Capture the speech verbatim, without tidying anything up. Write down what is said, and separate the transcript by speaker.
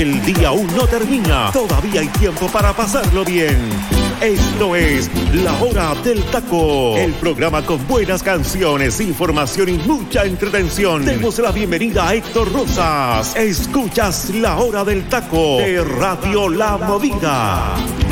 Speaker 1: El día aún no termina. Todavía hay tiempo para pasarlo bien. Esto es La Hora del Taco, el programa con buenas canciones, información y mucha entretención. Demos la bienvenida a Héctor Rosas. Escuchas La Hora del Taco de Radio La Movida.